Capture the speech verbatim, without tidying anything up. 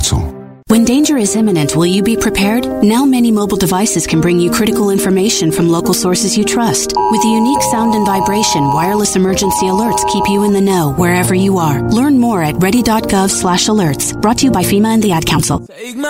Council. When danger is imminent, will you be prepared? Now many mobile devices can bring you critical information from local sources you trust. With the unique sound and vibration, wireless emergency alerts keep you in the know wherever you are. Learn more at ready dot gov slash alerts. Brought to you by FEMA and the Ad Council.